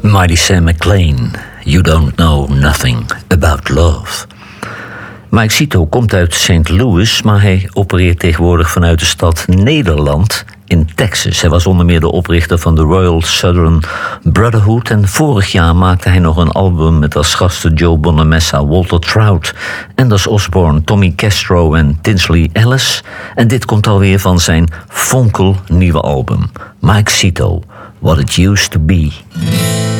Mighty Sam McLean, You Don't Know Nothing About Love. Mike Cito komt uit St. Louis, maar hij opereert tegenwoordig vanuit de stad Nederland in Texas. Hij was onder meer de oprichter van de Royal Southern Brotherhood en vorig jaar maakte hij nog een album met als gasten Joe Bonamessa, Walter Trout, Anders Osborne, Tommy Castro en Tinsley Ellis. En dit komt alweer van zijn fonkel nieuwe album, Mike Cito, What It Used To Be.